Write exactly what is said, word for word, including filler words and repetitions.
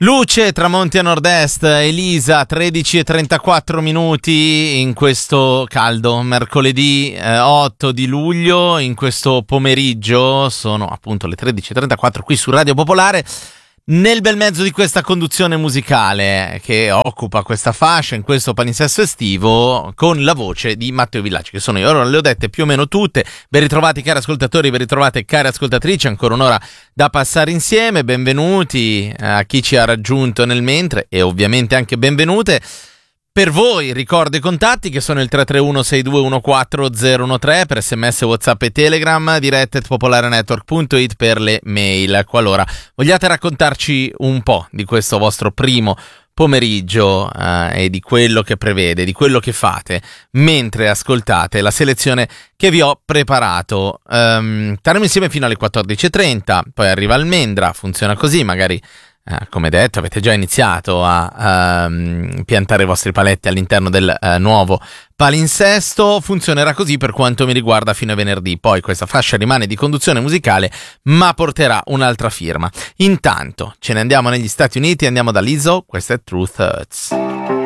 Luce, tramonti a nord-est, Elisa, tredici e trentaquattro minuti in questo caldo mercoledì eh, otto di luglio, in questo pomeriggio, sono appunto le tredici e trentaquattro qui su Radio Popolare, nel bel mezzo di questa conduzione musicale che occupa questa fascia in questo palinsesto estivo con la voce di Matteo Villacci, che sono io. Ora le ho dette più o meno tutte. Ben ritrovati cari ascoltatori, ben ritrovate cari ascoltatrici, ancora un'ora da passare insieme. Benvenuti a chi ci ha raggiunto nel mentre e ovviamente anche benvenute. Per voi ricordo i contatti che sono il tre tre uno sei due uno quattro zero uno tre per sms, whatsapp e telegram, diretta at popolarenetwork punto it per le mail. Qualora vogliate raccontarci un po' di questo vostro primo pomeriggio eh, e di quello che prevede, di quello che fate mentre ascoltate la selezione che vi ho preparato. Um, staremo insieme fino alle quattordici e trenta, poi arriva Almendra, funziona così, magari Uh, come detto avete già iniziato a uh, piantare i vostri paletti all'interno del uh, nuovo palinsesto. Funzionerà così per quanto mi riguarda fino a venerdì, poi questa fascia rimane di conduzione musicale ma porterà un'altra firma. Intanto ce ne andiamo negli Stati Uniti, andiamo da Lizzo, questa è Truth Hurts.